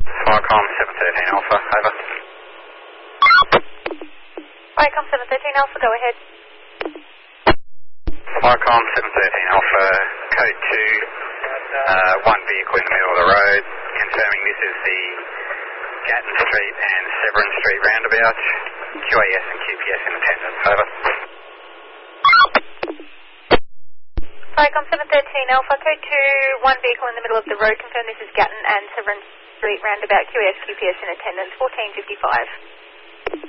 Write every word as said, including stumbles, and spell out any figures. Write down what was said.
Viacom seven thirteen Alpha, over. Viacom seven thirteen Alpha, go ahead. Viacom seven thirteen Alpha, code two, uh, one vehicle in the middle of the road, confirming this is the Gatton Street and Severn Street roundabout, Q A S and Q P S in attendance, over. Viacom seven thirteen Alpha, code two, one vehicle in the middle of the road, confirm this is Gatton and Severn Street roundabout, Q A S, Q P S in attendance, fourteen fifty-five.